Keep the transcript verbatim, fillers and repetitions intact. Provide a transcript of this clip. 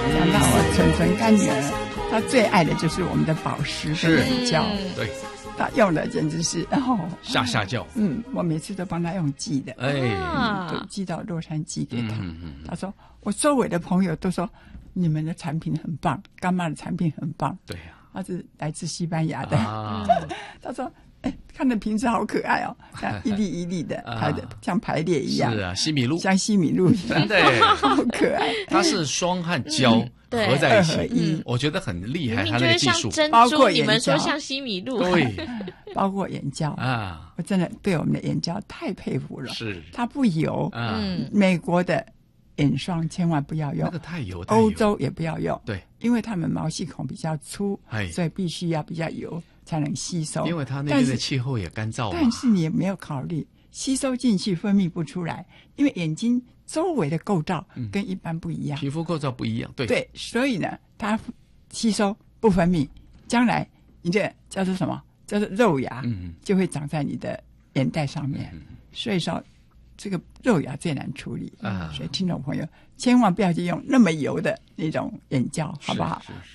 讲到我纯纯干女儿，她最爱的就是我们的保湿跟眼胶， 对， 她用的简直是哦下下叫。 嗯，我每次都帮她用寄的， 哎， 嗯、对，寄到洛杉矶给她。 嗯嗯、 她说我周围的朋友都说你们的产品很棒，干妈的产品很棒。 对呀、 啊，她是来自西班牙的， 啊、 她说。哎，看的瓶子好可爱哦，像一粒一粒的排的，像排列一样。 是啊，西米露， 像西米露一样， 对， 好可爱。 它是霜和胶合在一起，我觉得很厉害。它那个技术， 包括你们说像西米露， 对， 包括眼胶啊，我真的对我们的眼胶太佩服了。 是， 它不油， 嗯， 美国的眼霜千万不要用， 那个太油， 欧洲也不要用， 对， 因为他们毛细孔比较粗，所以必须要比较油。才能吸收， 因为它那边的气候也干燥嘛。 但是你也没有考虑吸收进去分泌不出来，因为眼睛周围的构造跟一般不一样， 嗯、皮肤构造不一样，对对，所以呢，它吸收不分泌，将来你这叫做什么？叫做肉芽，嗯，就会长在你的眼袋上面。嗯、所以说，这个肉芽最难处理啊。所以听众朋友千万不要去用那么油的那种眼胶，好不好？